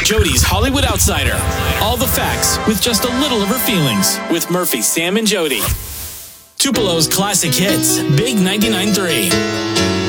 Jody's Hollywood Outsider. All the facts with just a little of her feelings. With Murphy, Sam, and Jody. Tupelo's classic hits. Big 99.3.